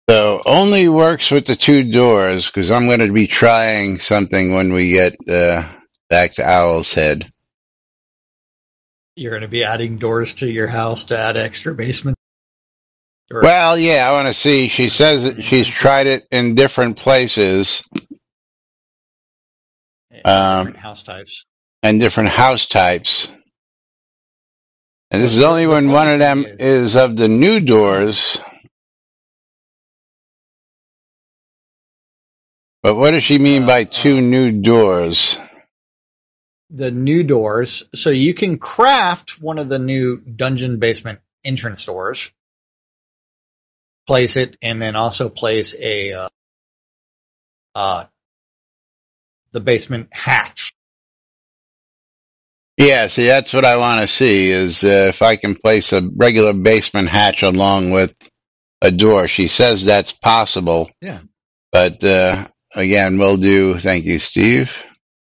So only works with the two doors because I'm going to be trying something when we get back to Owl's Head. You're going to be adding doors to your house to add extra basement? Well, yeah, I want to see. She says that she's tried it in different places. Different house types. And different house types. And this is only when one of them is of the new doors. But what does she mean by two new doors? The new doors. So you can craft one of the new dungeon basement entrance doors, place it, and then also place a the basement hatch. Yeah, see, that's what I want to see, is if I can place a regular basement hatch along with a door. She says that's possible. Yeah. But, again, we'll do... Thank you, Steve.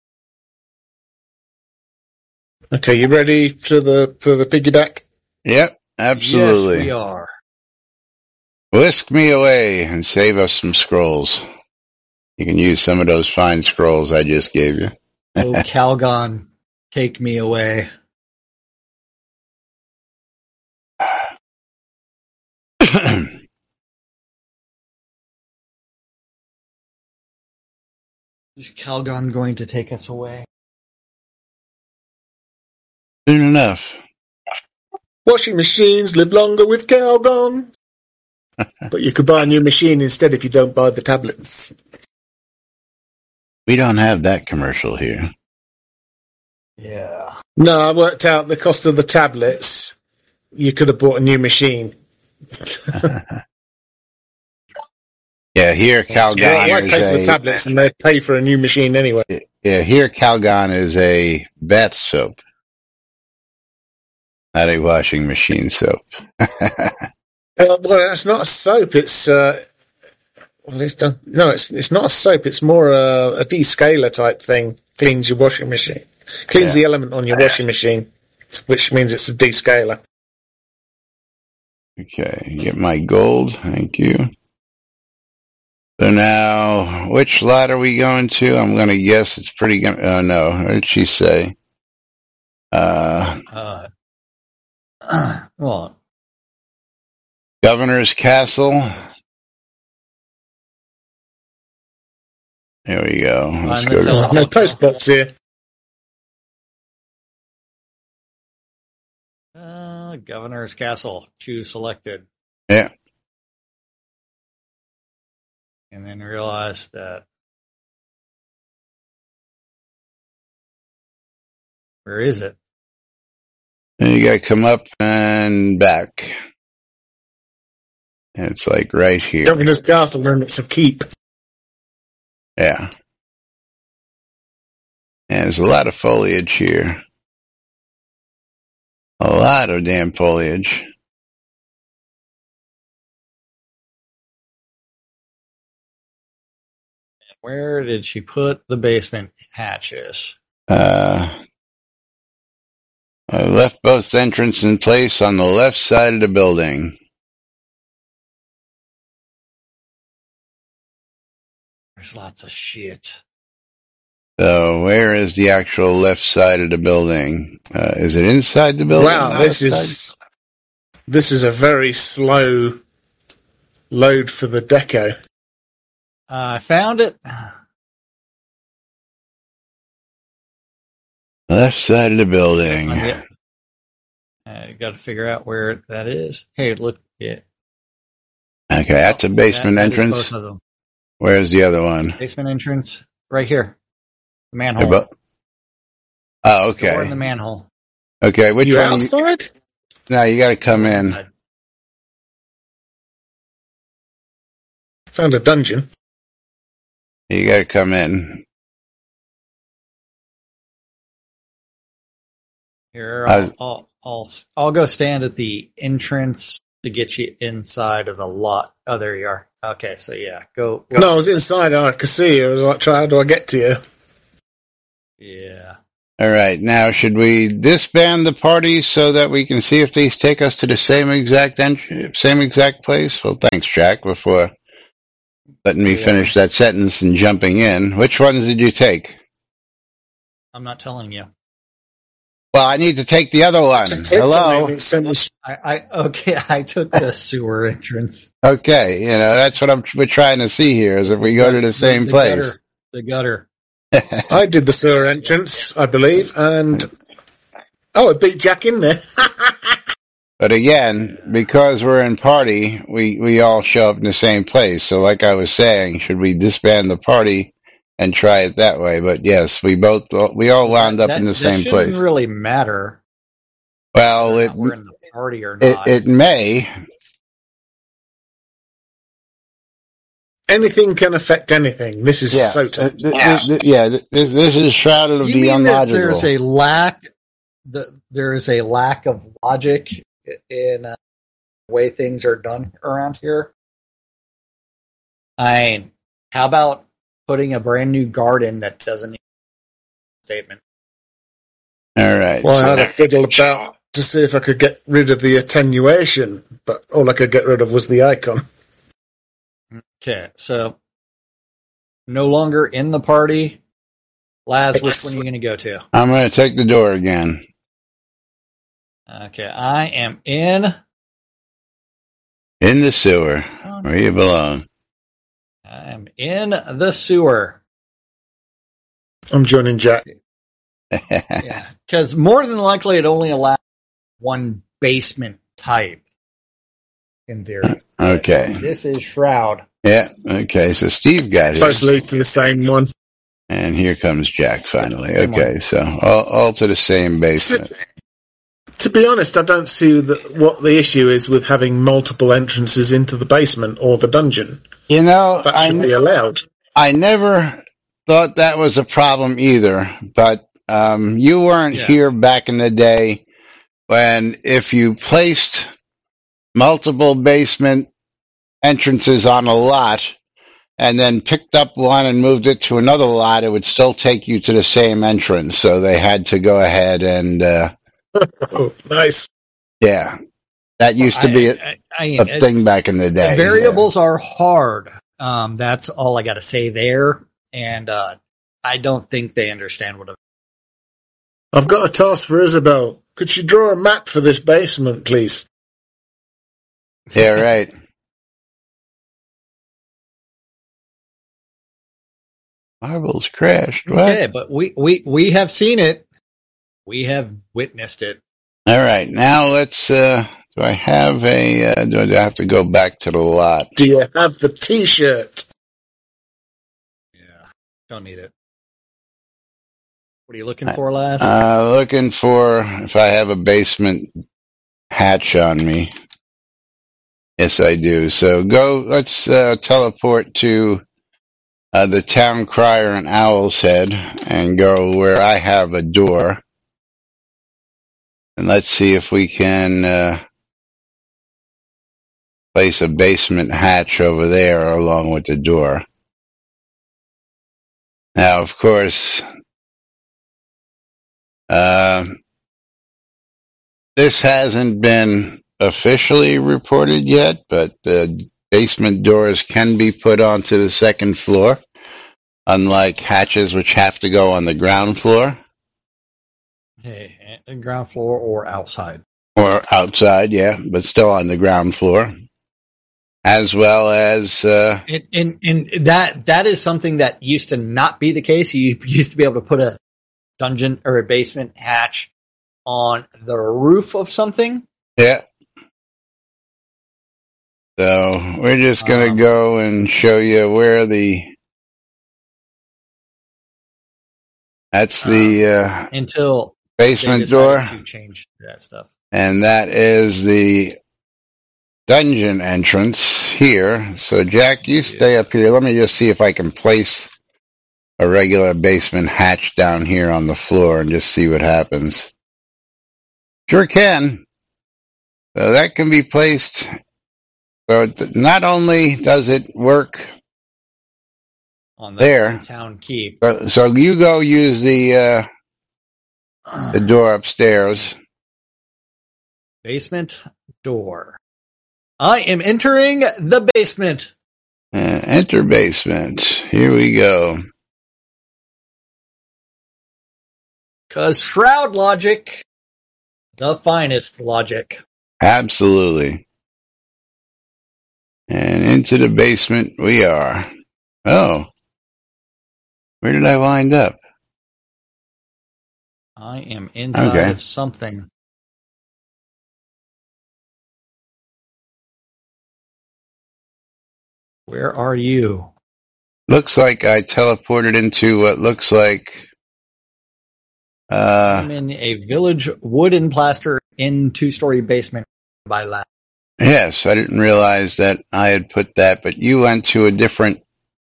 Okay, you ready for the piggyback? Yep, absolutely. Yes, we are. Whisk me away and save us some scrolls. You can use some of those fine scrolls I just gave you. Oh, Calgon, take me away. Is Calgon going to take us away? Soon enough. Washing machines live longer with Calgon. But you could buy a new machine instead if you don't buy the tablets. We don't have that commercial here. Yeah. No, I worked out the cost of the tablets. You could have bought a new machine. Yeah, here Calgon I pay for the tablets and they pay for a new machine anyway. Yeah, here Calgon is a bath soap. Not a washing machine soap. Well, that's not a soap. It's it's not a soap. It's more a descaler type thing. Cleans your washing machine. Cleans the element on your washing machine, which means it's a descaler. Okay, get my gold. Thank you. So now, which lot are we going to? I'm going to guess it's pretty good. Oh, no. What did she say? Well, Governor's Castle. There we go. Let's go. No post box here. Governor's Castle. Choose selected. Yeah. And then realize that. Where is it? And you got to come up and back. And it's like right here. Governor's Castle, and it's a keep. Yeah. And there's a lot of foliage here. A lot of damn foliage. Where did she put the basement hatches? I left both entrances in place on the left side of the building. There's lots of shit. So where is the actual left side of the building? Is it inside the building? Wow, this is a very slow load for the deco. I found it. Left side of the building. You got to figure out where that is. Hey, look. Yeah. Okay, that's a basement entrance. Both of them. Where's the other one? Basement entrance, right here. The manhole. Oh, okay. Door in the manhole. Okay, which you one? Outside? No, you got to come in. Inside. Found a dungeon. You got to come in. Here, I'll go stand at the entrance to get you inside of the lot. Oh, there you are. Okay, so yeah, go. No, I was inside. I could see you. I was like, how do I get to you? Yeah. All right. Now, should we disband the party so that we can see if these take us to the same exact place? Well, thanks, Jack. Before letting me finish that sentence and jumping in. Which ones did you take? I'm not telling you. Well, I need to take the other one. Hello? I took the sewer entrance. Okay, that's what we're trying to see here, is if we go to the same place. The gutter. I did the sewer entrance, I believe, and I beat Jack in there. But again, because we're in party, we all show up in the same place. So like I was saying, should we disband the party and try it that way? But yes, we all wound up in the same place. That shouldn't really matter. Well, we're in the party or not. It may. Anything can affect anything. This is so tough. This is shrouded of the illogical. There is a lack of logic in the way things are done around here. How about putting a brand new garden that doesn't need a statement? All right. Well, I had a fiddle about to see if I could get rid of the attenuation, but all I could get rid of was the icon. Okay, so no longer in the party. Laz, which one are you going to go to? I'm going to take the door again. Okay, I am in the sewer, where you belong. I am in the sewer. I'm joining Jack. Yeah, because more than likely it only allows one basement type in theory. Okay. This is Shroud. Yeah, okay, so Steve got here. Both lead to the same one. And here comes Jack finally. Okay, so all to the same basement. To be honest, I don't see what the issue is with having multiple entrances into the basement or the dungeon. That should be allowed. I never thought that was a problem either, but you weren't here back in the day when if you placed multiple basement entrances on a lot and then picked up one and moved it to another lot, it would still take you to the same entrance. So they had to go ahead and... oh, nice. Yeah. That used to be a thing back in the day. Variables are hard. That's all I got to say there. And I don't think they understand what I've got a task for Isabel. Could she draw a map for this basement, please? Yeah, right. Marbles crashed. What? Okay, but we have seen it. We have witnessed it. All right, now let's. Do I have a? Do I have to go back to the lot? Do you have the T-shirt? Yeah, don't need it. What are you looking for, Laz? Looking for if I have a basement hatch on me. Yes, I do. So let's teleport to the town crier in Owl's Head and go where I have a door. And let's see if we can place a basement hatch over there along with the door. Now, of course, this hasn't been officially reported yet, but the basement doors can be put onto the second floor, unlike hatches which have to go on the ground floor. Hey, ground floor or outside. Or outside, yeah, but still on the ground floor. As well as... And that is something that used to not be the case. You used to be able to put a dungeon or a basement hatch on the roof of something. Yeah. So we're just going to go and show you where that's the until basement door to change that stuff. And that is the dungeon entrance here. So Jack, you stay up here. Let me just see if I can place a regular basement hatch down here on the floor and just see what happens. Sure can. So that can be placed. So not only does it work on the town keep. So you go use the door upstairs. Basement door. I am entering the basement. Enter basement. Here we go. Because Shroud logic, the finest logic. Absolutely. And into the basement we are. Oh. Where did I wind up? I am inside of something. Where are you? Looks like I teleported into what looks like... I'm in a village wood and plaster in 2-story basement by lab. Yes, I didn't realize that I had put that, but you went to a different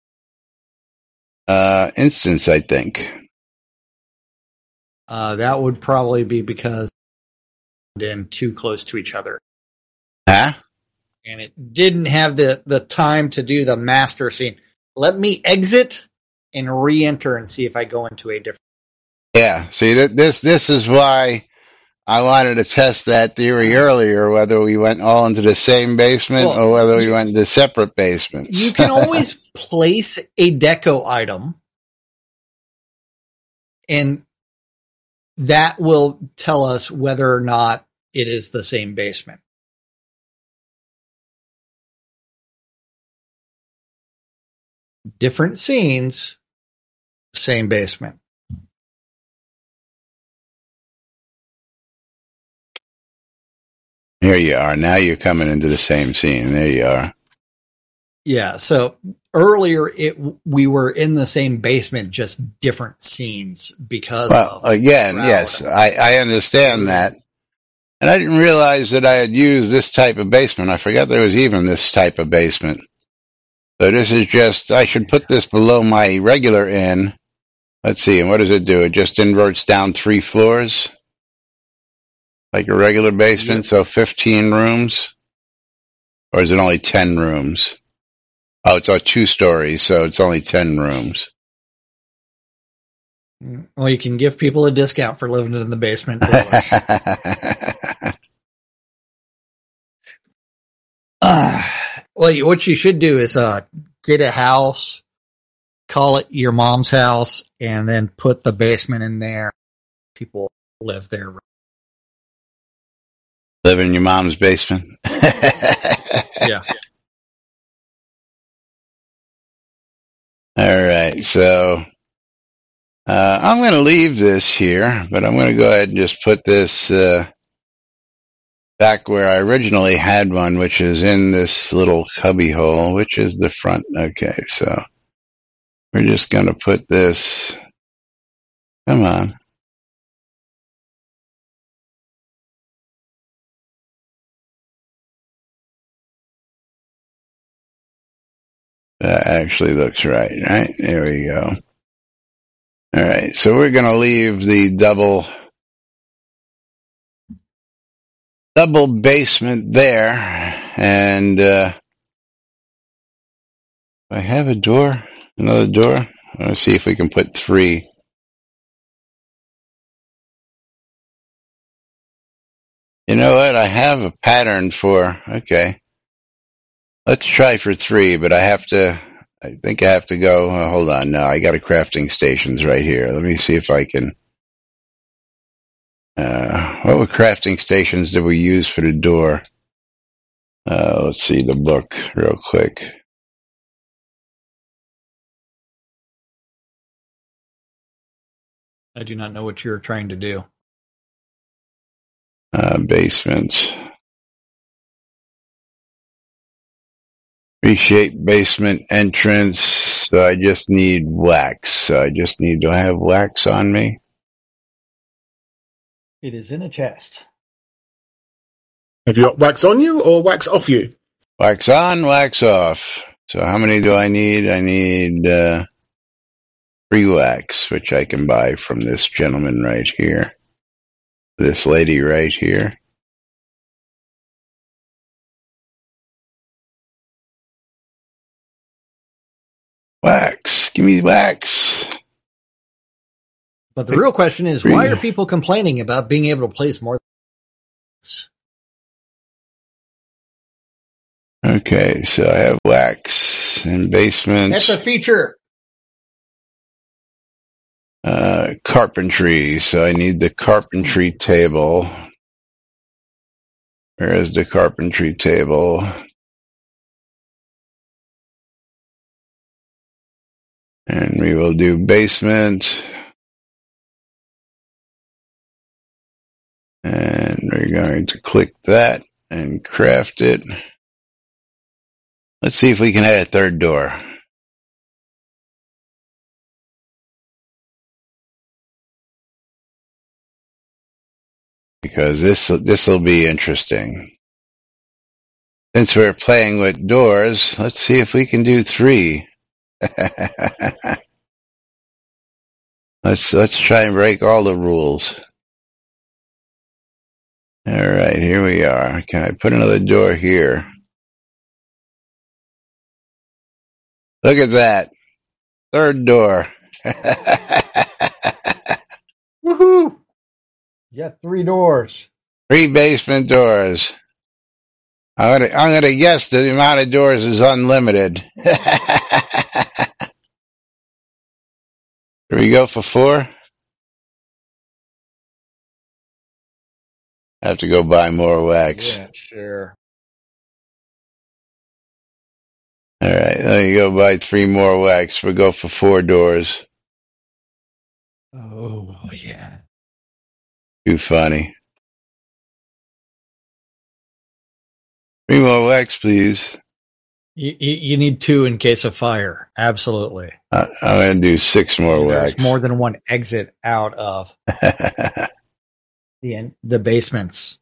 instance, I think. That would probably be because they're too close to each other. Huh? And it didn't have the time to do the master scene. Let me exit and re-enter and see if I go into a different. Yeah, see, this is why I wanted to test that theory earlier, whether we went all into the same basement or whether we went into separate basements. You can always place a deco item, and that will tell us whether or not it is the same basement. Different scenes, same basement. Here you are. Now you're coming into the same scene. There you are. Yeah, so earlier we were in the same basement, just different scenes because of again, yes, I understand that. And I didn't realize that I had used this type of basement. I forgot there was even this type of basement. So this is just, I should put this below my regular inn. Let's see, and what does it do? It just inverts down 3 floors? Like a regular basement, so 15 rooms? Or is it only 10 rooms? Oh, it's 2 stories, so it's only 10 rooms. Well, you can give people a discount for living in the basement. Well, what you should do is get a house, call it your mom's house, and then put the basement in there. People live there. Live in your mom's basement? Yeah. All right, so I'm going to leave this here, but I'm going to go ahead and just put this back where I originally had one, which is in this little cubby hole, which is the front. Okay, so we're just going to put this. Come on. That actually looks right? There we go. All right, so we're going to leave the double basement there, and I have a door, another door. I want to see if we can put 3. You know what? I have a pattern for. Okay, let's try for 3, but I think I have to go. Hold on, no, I got a crafting stations right here. Let me see if I can. What crafting stations did we use for the door? Let's see the book real quick. I do not know what you're trying to do. Basement. Reshape basement entrance. So I just need wax. Do I have wax on me? It is in a chest. Have you got wax on you or wax off you? Wax on, wax off. So how many do I need? I need 3 wax, which I can buy from this gentleman right here. This lady right here. Wax. Give me wax. But the real question is, why are people complaining about being able to place more? Okay, so I have wax. and basement. That's a feature. Carpentry. So I need the carpentry table. Where is the carpentry table? And we will do basement. And we're going to click that and craft it. Let's see if we can add a third door. Because this will be interesting. Since we're playing with doors, let's see if we can do 3. Let's try and break all the rules. All right, here we are. Can I put another door here? Look at that. Third door. Woohoo! You got 3 doors. 3 basement doors. I'm gonna guess the amount of doors is unlimited. Here we go for 4. I have to go buy more wax. Yeah, sure. All right, let me go buy 3 more wax. We'll go for 4 doors. Oh, yeah. Too funny. 3 more wax, please. You need 2 in case of fire. Absolutely. I'm going to do 6 more wax. There's more than one exit out of the basements.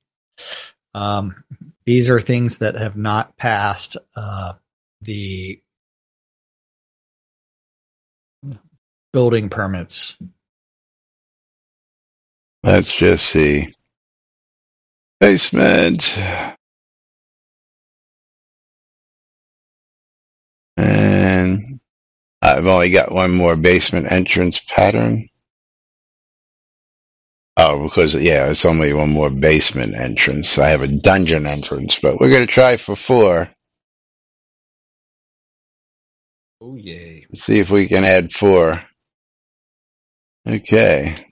These are things that have not passed the building permits. Let's just see. Basement. And I've only got 1 more basement entrance pattern. Oh, because, yeah, it's only 1 more basement entrance. I have a dungeon entrance, but we're going to try for 4. Oh, yay. Let's see if we can add 4. Okay.